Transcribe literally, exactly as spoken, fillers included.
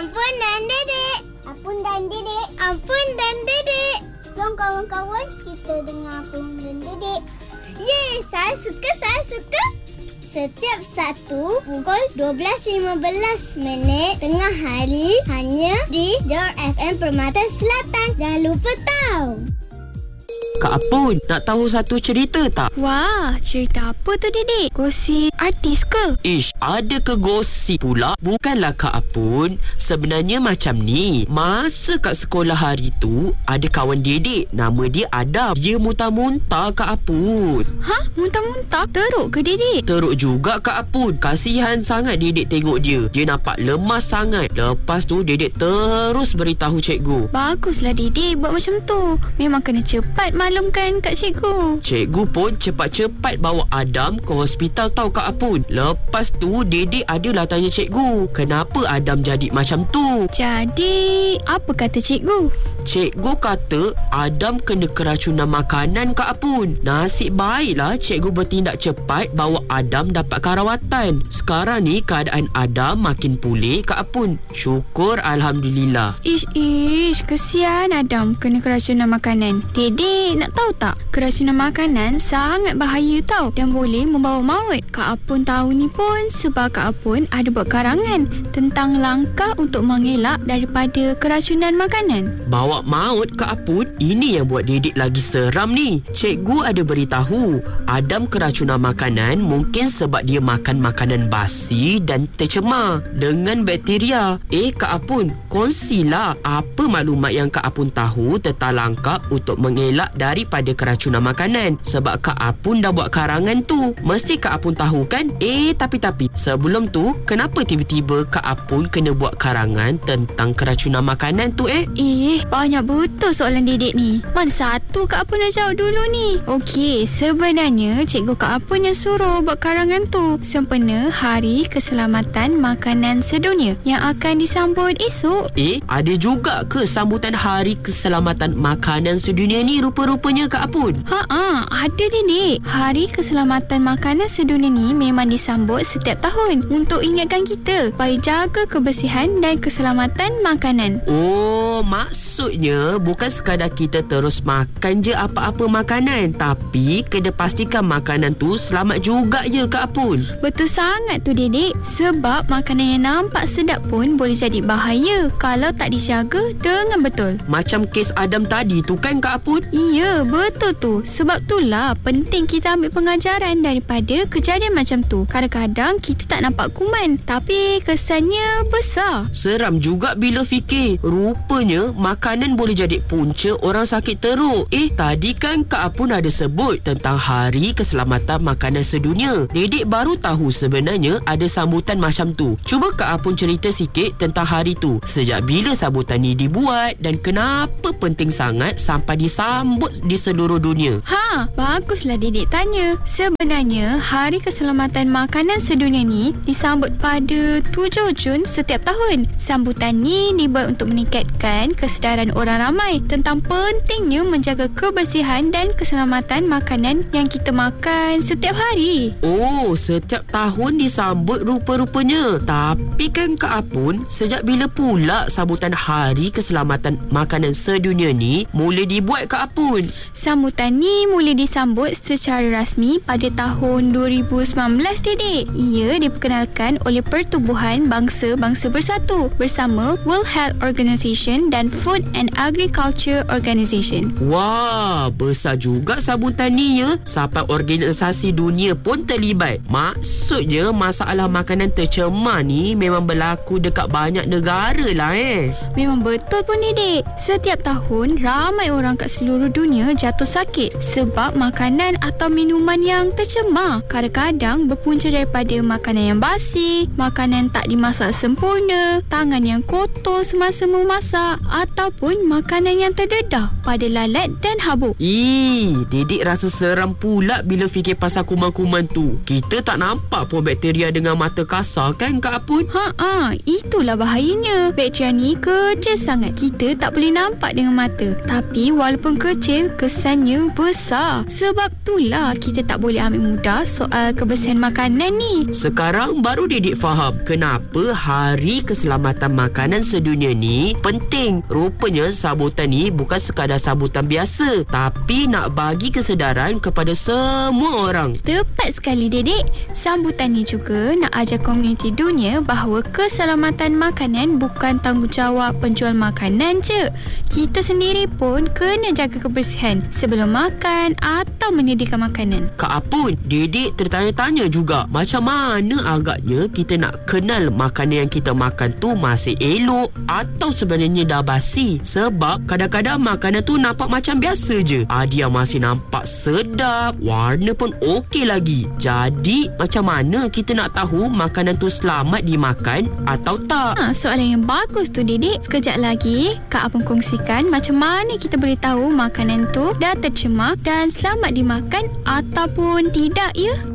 Ampun dan dedek. Ampun dan dedek. Ampun dan dedek. Jom kawan-kawan kita dengar Ampun dan dedek. Yeay, saya suka, saya suka. Setiap Sabtu pukul dua belas lima belas minit tengah hari hanya di Johor F M Permata Selatan. Jangan lupa tahu. Kak Apun, nak tahu satu cerita tak? Wah, cerita apa tu dedek? Gosip artis ke? Ish, ada ke gosip pula? Bukanlah Kak Apun. Sebenarnya macam ni. Masa kat sekolah hari tu, ada kawan dedek. Nama dia Adam. Dia muntah-muntah Kak Apun. Hah? Muntah-muntah? Teruk ke dedek? Teruk juga Kak Apun. Kasihan sangat dedek tengok dia. Dia nampak lemas sangat. Lepas tu dedek terus beritahu cikgu. Baguslah dedek buat macam tu. Memang kena cepat maklumkan kat cikgu. Cikgu pun cepat-cepat bawa Adam ke hospital tau Kak Apun. Lepas tu dedek adalah tanya cikgu, kenapa Adam jadi macam tu? Jadi, apa kata cikgu? Cikgu kata Adam kena keracunan makanan Kak Apun. Nasib baiklah cikgu bertindak cepat bawa Adam dapat rawatan. Sekarang ni keadaan Adam makin pulih Kak Apun. Syukur Alhamdulillah. Ish, ish, kesian Adam kena keracunan makanan. Dedek, nak tahu tak? Keracunan makanan sangat bahaya tau dan boleh membawa maut. Kak Apun tahu ni pun sebab Kak Apun ada buat karangan tentang langkah untuk mengelak daripada keracunan makanan. Bawa maut Kak Apun, ini yang buat dedek lagi seram ni. Cikgu ada beritahu Adam keracunan makanan mungkin sebab dia makan makanan basi dan tercemar dengan bakteria. Eh Kak Apun, kongsilah apa maklumat yang Kak Apun tahu tentang langkah untuk mengelak daripada keracunan makanan. Sebab Kak Apun dah buat karangan tu, mesti Kak Apun tahu kan? Eh tapi-tapi sebelum tu, kenapa tiba-tiba Kak Apun kena buat karangan tentang keracunan makanan tu eh? Eh, banyak betul soalan dedek ni. Mana satu Kak Apun nak jawab dulu ni? Okey, sebenarnya cikgu Kak Apun yang suruh buat karangan tu sempena Hari Keselamatan Makanan Sedunia yang akan disambut esok. Eh, ada juga ke sambutan Hari Keselamatan Makanan Sedunia ni rupa-rupanya Kak Apun? Ha-ha, ada dedek. Hari Keselamatan Makanan Sedunia ni memang disambut setiap tahun untuk ingatkan kita supaya jaga kebersihan dan keselamatan makanan. Oh, maksudnya bukan sekadar kita terus makan je apa-apa makanan, tapi kena pastikan makanan tu selamat juga ya Kak Apun. Betul sangat tu dedek. Sebab makanan yang nampak sedap pun boleh jadi bahaya kalau tak dijaga dengan betul. Macam kes Adam tadi tu kan Kak Apun? Ya, betul tu. Sebab itulah penting kita ambil pengajaran daripada kejadian macam tu. Kadang-kadang kita tak nampak kuman, tapi kesannya besar. Seram juga bila fikir. Rupanya makanan boleh jadi punca orang sakit teruk. Eh, tadi kan Kak Apun ada sebut tentang Hari Keselamatan Makanan Sedunia. Dedek baru tahu sebenarnya ada sambutan macam tu. Cuba Kak Apun cerita sikit tentang hari tu. Sejak bila sambutan ni dibuat dan kenapa penting sangat sampai disambut di seluruh dunia? Ha, baguslah dedek tanya. Sebenarnya Hari Keselamatan Makanan Sedunia ni disambut pada tujuh Jun setiap tahun. Sambutan ni dibuat untuk meningkatkan kesedaran orang ramai tentang pentingnya menjaga kebersihan dan keselamatan makanan yang kita makan setiap hari. Oh, setiap tahun disambut rupa-rupanya. Tapi kan Kak Apun, sejak bila pula sambutan Hari Keselamatan Makanan Sedunia ni mula dibuat Kak Apun? Sambutan ni mula disambut secara rasmi pada tahun dua ribu sembilan belas dedek. Ia diperkenalkan oleh Pertubuhan Bangsa-Bangsa Bersatu bersama World Health Organization dan Food and Agriculture Organization. Wah, besar juga sambutan ni ya. Sampai organisasi dunia pun terlibat. Maksudnya masalah makanan tercemar ni memang berlaku dekat banyak negara lah eh. Memang betul pun dedek. Setiap tahun ramai orang kat seluruh dunia jatuh sakit sebab makanan atau minuman yang tercemar. Kadang-kadang berpunca daripada makanan yang basi, makanan tak dimasak sempurna, tangan yang kotor semasa memasak ataupun makanan yang terdedah. pada lalat dan habuk. Ih, Dedik rasa seram pula bila fikir pasal kuman-kuman tu. Kita tak nampak pun bakteria dengan mata kasar kan Kak Apun? Ha-ha, itulah bahayanya. Bakteria ni kecil sangat. Kita tak boleh nampak dengan mata. Tapi walaupun kecil, kesannya besar. Sebab itulah kita tak boleh ambil mudah soal kebersihan makanan ni. Sekarang baru Dedik faham kenapa Hari Keselamatan Makanan Sedunia ni penting. Rupanya sambutan ni bukan sekadar sambutan biasa, tapi nak bagi kesedaran kepada semua orang. Tepat sekali Dedik. Sambutan ni juga nak ajar komuniti dunia bahawa keselamatan makanan bukan tanggungjawab penjual makanan je. Kita sendiri pun kena jaga kebersihan sebelum makan atau menyediakan makanan. Kak Apun, Dedik tertanya-tanya juga, macam mana agaknya kita nak kenal makanan yang kita makan tu masih elok atau sebenarnya dah basi? Sebab kadang-kadang makanan tu nampak macam biasa je. Ah, dia masih nampak sedap, warna pun okey lagi. Jadi, macam mana kita nak tahu makanan tu selamat dimakan atau tak? Ha, soalan yang bagus tu Dedik. Sekejap lagi Kak Apun kongsikan macam mana kita boleh tahu makanan tu dah tercemar dan selamat dimakan ataupun tidak ya.